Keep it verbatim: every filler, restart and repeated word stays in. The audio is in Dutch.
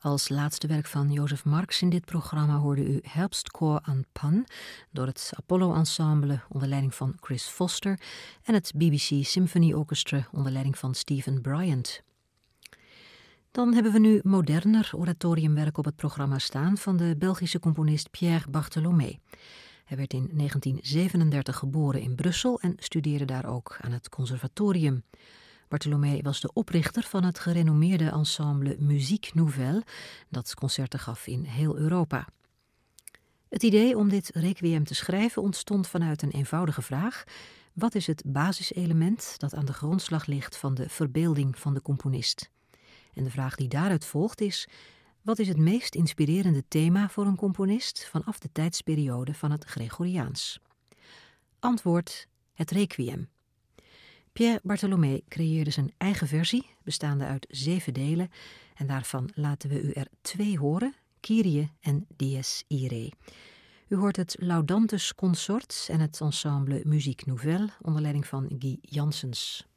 Als laatste werk van Joseph Marx in dit programma hoorde u Herbstchor aan Pan door het Apollo Ensemble onder leiding van Chris Foster en het B B C Symphony Orchestra onder leiding van Stephen Bryant. Dan hebben we nu moderner oratoriumwerk op het programma staan van de Belgische componist Pierre Bartholomé. Hij werd in negentien zevenendertig geboren in Brussel en studeerde daar ook aan het conservatorium. Bartholomé was de oprichter van het gerenommeerde ensemble Musique Nouvelle, dat concerten gaf in heel Europa. Het idee om dit requiem te schrijven ontstond vanuit een eenvoudige vraag: wat is het basiselement dat aan de grondslag ligt van de verbeelding van de componist? En de vraag die daaruit volgt is: wat is het meest inspirerende thema voor een componist vanaf de tijdsperiode van het Gregoriaans? Antwoord: het requiem. Pierre Bartholomé creëerde zijn eigen versie, bestaande uit zeven delen, en daarvan laten we u er twee horen, Kyrie en Dies Irae. U hoort het Laudantus Consort en het ensemble Musique Nouvelle onder leiding van Guy Janssens.